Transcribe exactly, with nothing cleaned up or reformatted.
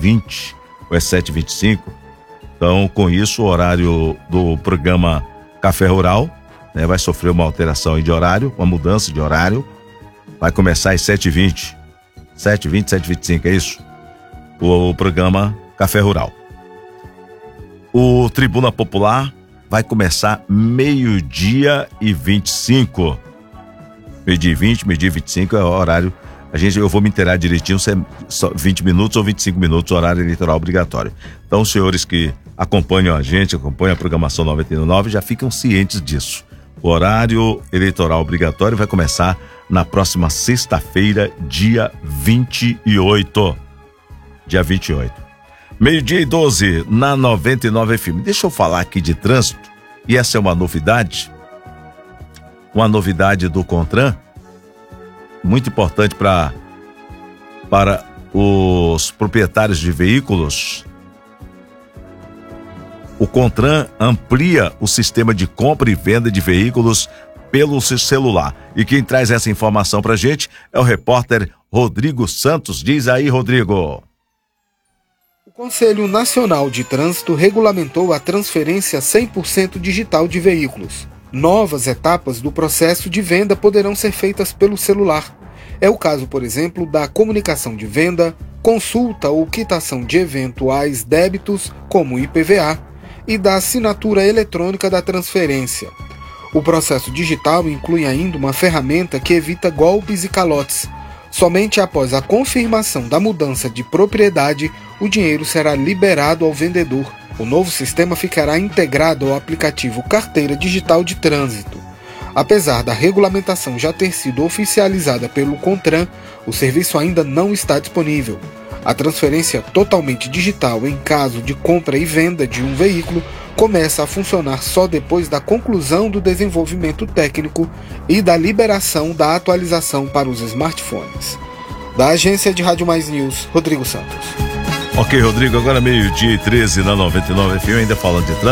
vinte ou é sete e vinte e cinco. Então, com isso, o horário do programa Café Rural, né, vai sofrer uma alteração aí de horário, uma mudança de horário. Vai começar às sete e vinte. sete e vinte, sete e vinte e cinco, é isso? O, o programa Café Rural. O Tribuna Popular vai começar meio-dia e vinte e cinco. Meio-dia e vinte, meio-dia e vinte e cinco é o horário. A gente, eu vou me inteirar direitinho se é só vinte minutos ou vinte e cinco minutos, horário eleitoral obrigatório. Então, os senhores que acompanham a gente, acompanham a programação noventa e nove, já ficam cientes disso. O horário eleitoral obrigatório vai começar na próxima sexta-feira, dia vinte e oito. Dia vinte e oito. Meio-dia e doze, na noventa e nove F M. Deixa eu falar aqui de trânsito, e essa é uma novidade, uma novidade do CONTRAN, muito importante pra, para os proprietários de veículos. O CONTRAN amplia o sistema de compra e venda de veículos pelo celular. E quem traz essa informação pra gente é o repórter Rodrigo Santos. Diz aí, Rodrigo. O Conselho Nacional de Trânsito regulamentou a transferência cem por cento digital de veículos. Novas etapas do processo de venda poderão ser feitas pelo celular. É o caso, por exemplo, da comunicação de venda, consulta ou quitação de eventuais débitos, como I P V A, e da assinatura eletrônica da transferência. O processo digital inclui ainda uma ferramenta que evita golpes e calotes. Somente após a confirmação da mudança de propriedade, o dinheiro será liberado ao vendedor. O novo sistema ficará integrado ao aplicativo Carteira Digital de Trânsito. Apesar da regulamentação já ter sido oficializada pelo CONTRAN, o serviço ainda não está disponível. A transferência totalmente digital em caso de compra e venda de um veículo começa a funcionar só depois da conclusão do desenvolvimento técnico e da liberação da atualização para os smartphones. Da Agência de Rádio Mais News, Rodrigo Santos. Ok, Rodrigo, agora meio-dia e treze na noventa e nove F M, ainda falando de trânsito.